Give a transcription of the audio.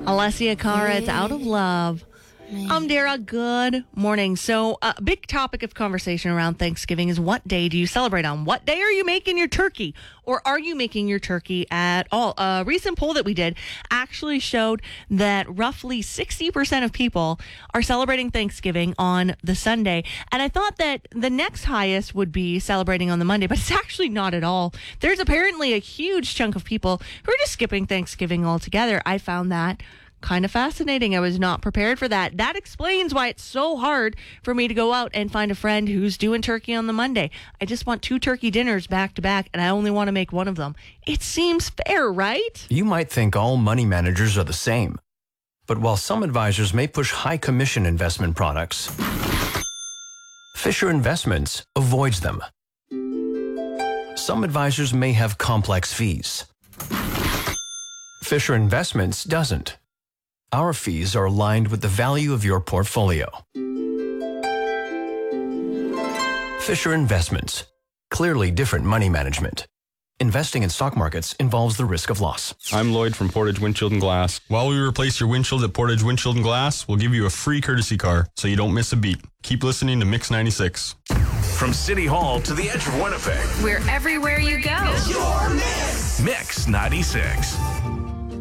Alessia Cara, it's Out of Love. I'm Dara. Good morning. So, a big topic of conversation around Thanksgiving is what day do you celebrate on? What day are you making your turkey? Or are you making your turkey at all? A recent poll that we did actually showed that roughly 60% of people are celebrating Thanksgiving on the Sunday. And I thought that the next highest would be celebrating on the Monday, but it's actually not at all. There's apparently a huge chunk of people who are just skipping Thanksgiving altogether. I found that kind of fascinating. I was not prepared for that. That explains why it's so hard for me to go out and find a friend who's doing turkey on the Monday. I just want 2 turkey dinners back to back, and I only want to make one of them. It seems fair, right? You might think all money managers are the same. But while some advisors may push high commission investment products, Fisher Investments avoids them. Some advisors may have complex fees. Fisher Investments doesn't. Our fees are aligned with the value of your portfolio. Fisher Investments. Clearly different money management. Investing in stock markets involves the risk of loss. I'm Lloyd from Portage Windshield and Glass. While we replace your windshield at Portage Windshield and Glass, we'll give you a free courtesy car so you don't miss a beat. Keep listening to Mix 96. From City Hall to the edge of Winnipeg. We're everywhere you go. Mix 96.